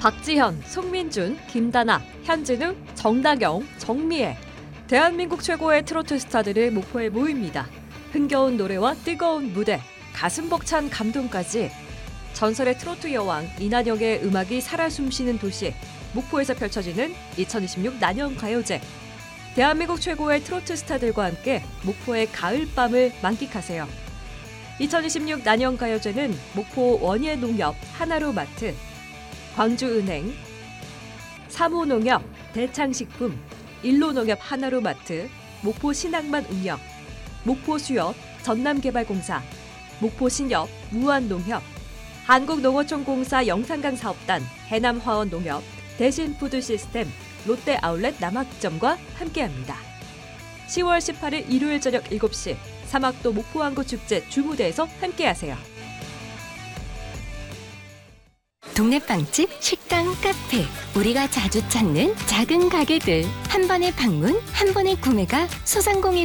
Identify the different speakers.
Speaker 1: 박지현, 송민준, 김다나, 현진우, 정다경, 정미애. 대한민국 최고의 트로트 스타들을 목포에 모입니다. 흥겨운 노래와 뜨거운 무대, 가슴 벅찬 감동까지 전설의 트로트 여왕 이난영의 음악이 살아 숨쉬는 도시 목포에서 펼쳐지는 2026 난영가요제. 대한민국 최고의 트로트 스타들과 함께 목포의 가을밤을 만끽하세요. 2026 난영가요제는 목포 원예농협 하나로마트, 광주은행, 사모농협, 대창식품, 일로농협 하나로마트, 목포신항만 운영, 목포수협, 전남개발공사, 목포신협, 무한농협, 한국농어촌공사 영산강사업단, 해남화원농협, 대신푸드시스템, 롯데아울렛 남학점과 함께합니다. 10월 18일 일요일 저녁 7시 사막도 목포항구축제 주무대에서 함께하세요.
Speaker 2: 동네 빵집, 식당, 카페, 우리가 자주 찾는 작은 가게들. 한 번의 방문, 한 번의 구매가 소상공인